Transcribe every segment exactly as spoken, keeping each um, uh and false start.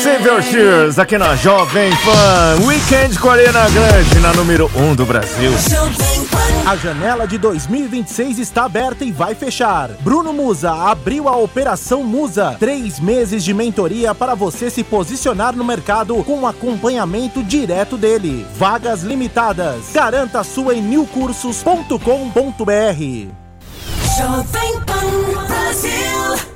Save Your Tears aqui na Jovem Pan. Weekend com a Ariana Grande na número um do Brasil. A janela de dois mil e vinte e seis está aberta e vai fechar. Bruno Musa abriu a Operação Musa. Três meses de mentoria para você se posicionar no mercado com acompanhamento direto dele. Vagas limitadas. Garanta a sua em new cursos ponto com ponto b r. Jovem Pan Brasil.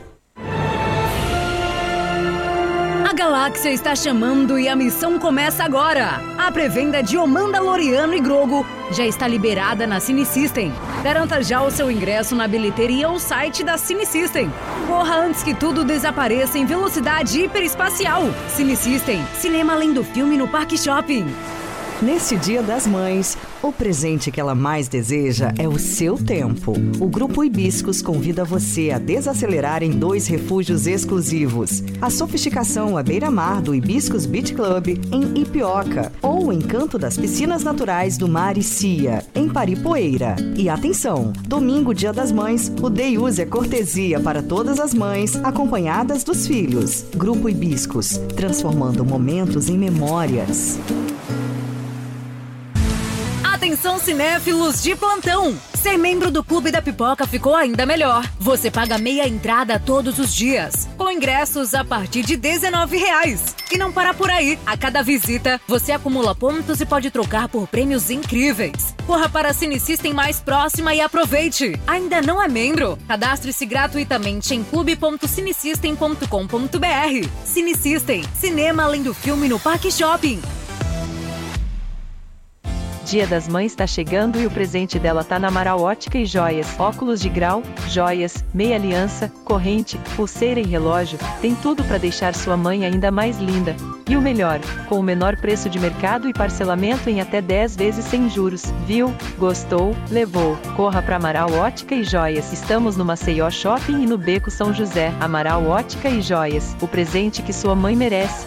A Galáxia está chamando e a missão começa agora. A pré-venda de O Mandaloriano e Grogu já está liberada na Cine System. Garanta já o seu ingresso na bilheteria ou site da Cine System. Corra antes que tudo desapareça em velocidade hiperespacial. Cine System, cinema além do filme no Parque Shopping. Neste Dia das Mães, o presente que ela mais deseja é o seu tempo. O Grupo Hibiscos convida você a desacelerar em dois refúgios exclusivos. A sofisticação à beira-mar do Hibiscos Beach Club, em Ipioca, ou o encanto das piscinas naturais do Maricia, em Paripoeira. E atenção, domingo, Dia das Mães, o Day Use é cortesia para todas as mães, acompanhadas dos filhos. Grupo Hibiscos, transformando momentos em memórias. Atenção, cinéfilos de plantão! Ser membro do Clube da Pipoca ficou ainda melhor. Você paga meia entrada todos os dias, com ingressos a partir de dezenove reais. E não para por aí. A cada visita, você acumula pontos e pode trocar por prêmios incríveis. Corra para a Cine System mais próxima e aproveite. Ainda não é membro? Cadastre-se gratuitamente em clube ponto cinesystem ponto com ponto b r. Cine System, cinema além do filme no Parque Shopping. Dia das Mães tá chegando e o presente dela tá na Amaral Ótica e Joias. Óculos de grau, joias, meia aliança, corrente, pulseira e relógio. Tem tudo para deixar sua mãe ainda mais linda. E o melhor, com o menor preço de mercado e parcelamento em até dez vezes sem juros. Viu? Gostou? Levou. Corra pra Amaral Ótica e Joias. Estamos no Maceió Shopping e no Beco São José. Amaral Ótica e Joias. O presente que sua mãe merece.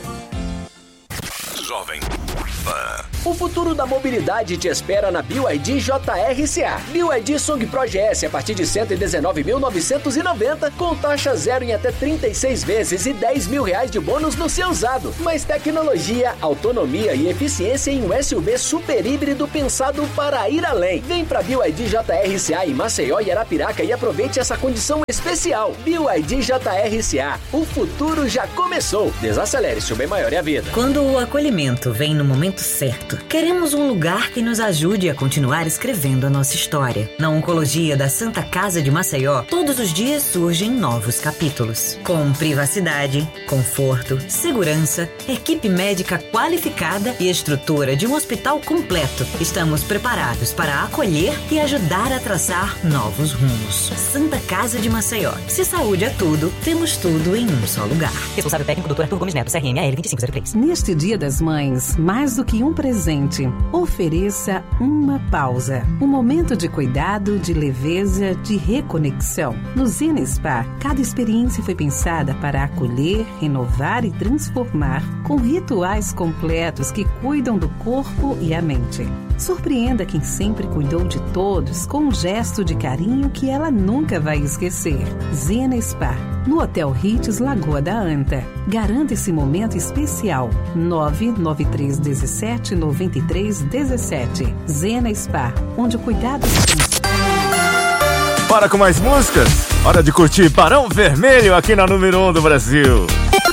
Jovem Pan. O futuro da mobilidade te espera na B Y D J R C A. B Y D Song Pro G S a partir de cento e dezenove mil novecentos e noventa, com taxa zero em até trinta e seis vezes e dez mil reais de bônus no seu usado. Mais tecnologia, autonomia e eficiência em um S U V super híbrido pensado para ir além. Vem pra B Y D J R C A em Maceió e Arapiraca e aproveite essa condição especial. B Y D J R C A. O futuro já começou. Desacelere, seu bem maior é a vida. Quando o acolhimento vem no momento certo, queremos um lugar que nos ajude a continuar escrevendo a nossa história. Na Oncologia da Santa Casa de Maceió, todos os dias surgem novos capítulos. Com privacidade, conforto, segurança, equipe médica qualificada e estrutura de um hospital completo, estamos preparados para acolher e ajudar a traçar novos rumos. Santa Casa de Maceió. Se saúde é tudo, temos tudo em um só lugar. Responsável técnico doutor Arthur Gomes Neto, C R M A L vinte e cinco zero três. Neste Dia das Mães, mais do que um presente, ofereça uma pausa. Um momento de cuidado, de leveza, de reconexão. No Zena Spa, cada experiência foi pensada para acolher, renovar e transformar, com rituais completos que cuidam do corpo e a mente. Surpreenda quem sempre cuidou de todos com um gesto de carinho que ela nunca vai esquecer. Zena Spa, no Hotel Ritz Lagoa da Anta. Garanta esse momento especial. nove nove três um sete nove três um sete. Zena Spa, onde o cuidado se... Bora com mais músicas? Hora de curtir Barão Vermelho aqui na número um do Brasil.